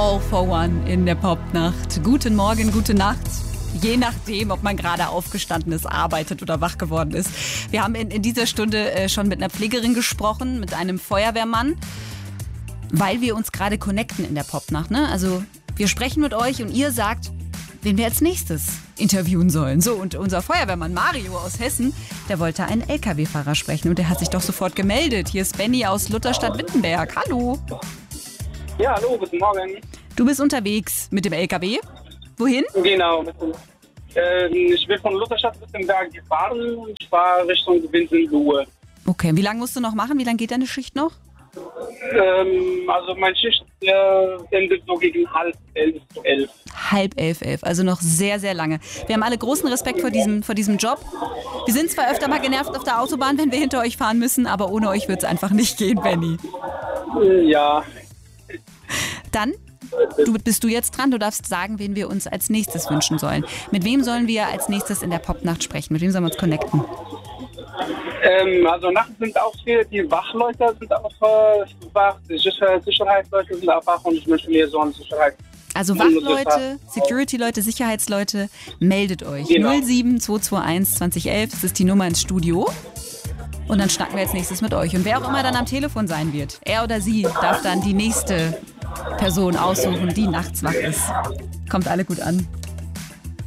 All for One in der Popnacht. Guten Morgen, gute Nacht. Je nachdem, ob man gerade aufgestanden ist, arbeitet oder wach geworden ist. Wir haben in dieser Stunde schon mit einer Pflegerin gesprochen, mit einem Feuerwehrmann, weil wir uns gerade connecten in der Popnacht. Ne? Also wir sprechen mit euch und ihr sagt, wen wir als nächstes interviewen sollen. So, und unser Feuerwehrmann Mario aus Hessen, der wollte einen LKW-Fahrer sprechen und der hat sich doch sofort gemeldet. Hier ist Benny aus Lutherstadt-Wittenberg. Hallo. Ja, hallo, guten Morgen. Du bist unterwegs mit dem LKW. Wohin? Genau. Ich bin von Lutherstadt-Wittenberg gefahren und ich fahre Richtung Winsenlohe. Okay, wie lange musst du noch machen? Wie lange geht deine Schicht noch? Also meine Schicht endet so gegen 10:30 zu 11. 10:30, also noch sehr, sehr lange. Wir haben alle großen Respekt vor diesem Job. Wir sind zwar öfter mal genervt auf der Autobahn, wenn wir hinter euch fahren müssen, aber ohne euch wird es einfach nicht gehen, Benny. Ja. Dann bist du jetzt dran. Du darfst sagen, wen wir uns als nächstes wünschen sollen. Mit wem sollen wir als nächstes in der Popnacht sprechen? Mit wem sollen wir uns connecten? Also nachts sind auch viele, die Wachleute sind auch wach, die Sicherheitsleute sind auch wach und ich möchte mir so eine Sicherheit. Also Wachleute, Security-Leute, Sicherheitsleute, meldet euch. Genau. 07221 2011, das ist die Nummer ins Studio. Und dann schnacken wir als nächstes mit euch. Und wer auch immer dann am Telefon sein wird, er oder sie, darf dann die nächste Person aussuchen, die nachts wach ist. Kommt alle gut an.